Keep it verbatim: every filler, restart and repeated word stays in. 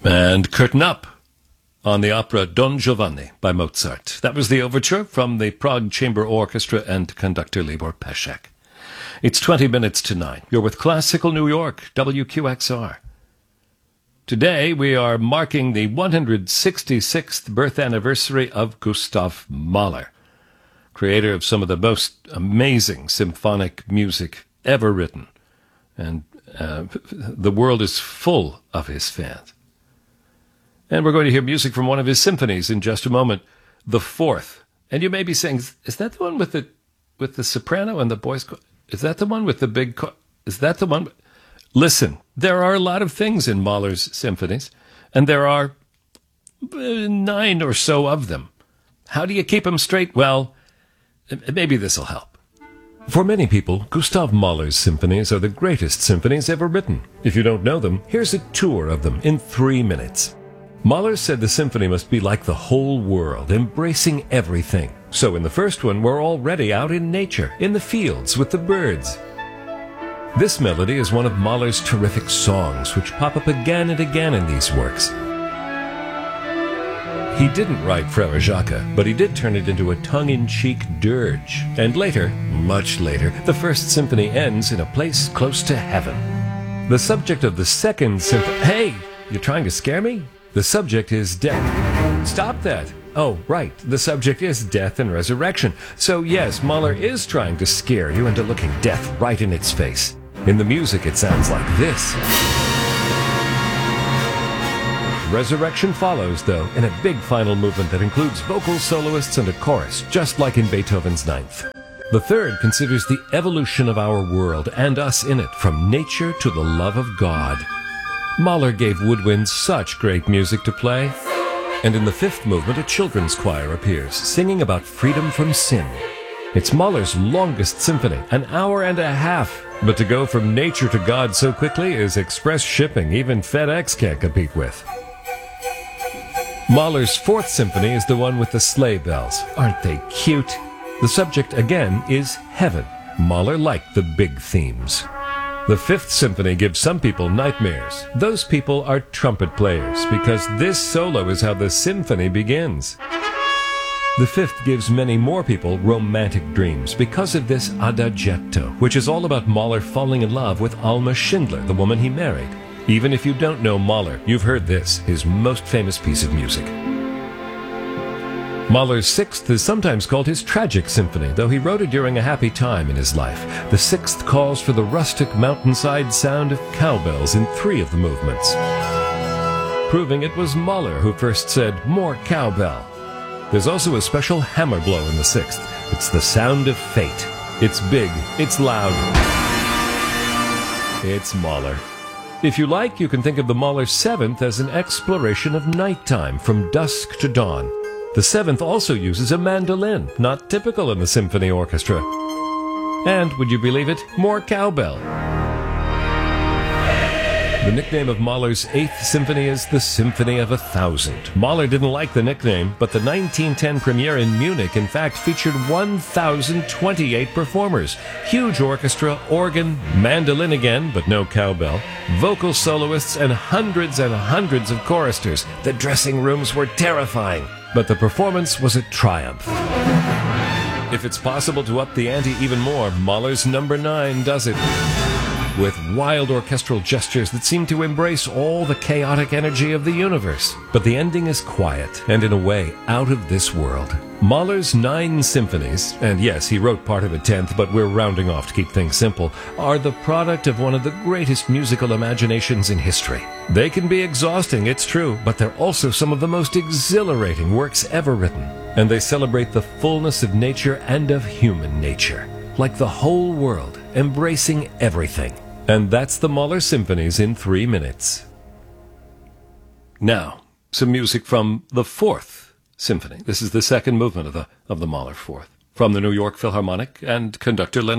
And curtain up on the opera Don Giovanni by Mozart. That was the overture from the Prague Chamber Orchestra and conductor Libor Pesek. It's twenty minutes to nine. You're with Classical New York, W Q X R. Today we are marking the one hundred sixty-sixth birth anniversary of Gustav Mahler, creator of some of the most amazing symphonic music ever written. And uh, the world is full of his fans. And we're going to hear music from one of his symphonies in just a moment, the fourth. And you may be saying, is that the one with the with the soprano and the boys? Co- is that the one with the big? Co- is that the one? Listen, there are a lot of things in Mahler's symphonies, and there are nine or so of them. How do you keep them straight? Well, maybe this will help. For many people, Gustav Mahler's symphonies are the greatest symphonies ever written. If you don't know them, here's a tour of them in three minutes. Mahler said the symphony must be like the whole world, embracing everything. So in the first one, we're already out in nature, in the fields with the birds. This melody is one of Mahler's terrific songs, which pop up again and again in these works. He didn't write Frère Jacques, but he did turn it into a tongue-in-cheek dirge. And later, much later, the first symphony ends in a place close to heaven. The subject of the second symphony... Hey, you're trying to scare me? The subject is death. Stop that. Oh, right. The subject is death and resurrection. So yes, Mahler is trying to scare you into looking death right in its face. In the music, it sounds like this. Resurrection follows, though, in a big final movement that includes vocal soloists and a chorus, just like in Beethoven's Ninth. The third considers the evolution of our world and us in it, from nature to the love of God. Mahler gave woodwinds such great music to play. And in the fifth movement, a children's choir appears, singing about freedom from sin. It's Mahler's longest symphony, an hour and a half. But to go from nature to God so quickly is express shipping even FedEx can't compete with. Mahler's fourth symphony is the one with the sleigh bells. Aren't they cute? The subject, again, is heaven. Mahler liked the big themes. The Fifth Symphony gives some people nightmares. Those people are trumpet players, because this solo is how the symphony begins. The Fifth gives many more people romantic dreams because of this Adagietto, which is all about Mahler falling in love with Alma Schindler, the woman he married. Even if you don't know Mahler, you've heard this, his most famous piece of music. Mahler's Sixth is sometimes called his tragic symphony, though he wrote it during a happy time in his life. The Sixth calls for the rustic mountainside sound of cowbells in three of the movements, proving it was Mahler who first said, "More cowbell." There's also a special hammer blow in the Sixth. It's the sound of fate. It's big, it's loud. It's Mahler. If you like, you can think of the Mahler Seventh as an exploration of nighttime from dusk to dawn. The Seventh also uses a mandolin, not typical in the symphony orchestra. And, would you believe it, more cowbell. The nickname of Mahler's Eighth Symphony is the Symphony of a Thousand. Mahler didn't like the nickname, but the nineteen ten premiere in Munich, in fact, featured one thousand twenty-eight performers. Huge orchestra, organ, mandolin again, but no cowbell, vocal soloists, and hundreds and hundreds of choristers. The dressing rooms were terrifying. But the performance was a triumph. If it's possible to up the ante even more, Mahler's Number Nine does it. With wild orchestral gestures that seem to embrace all the chaotic energy of the universe. But the ending is quiet, and in a way, out of this world. Mahler's nine symphonies, and yes, he wrote part of the tenth, but we're rounding off to keep things simple, are the product of one of the greatest musical imaginations in history. They can be exhausting, it's true, but they're also some of the most exhilarating works ever written. And they celebrate the fullness of nature and of human nature. Like the whole world, embracing everything. And that's the Mahler symphonies in three minutes. Now, some music from the Fourth Symphony. This is the second movement of the of the Mahler Fourth, from the New York Philharmonic and conductor Leonard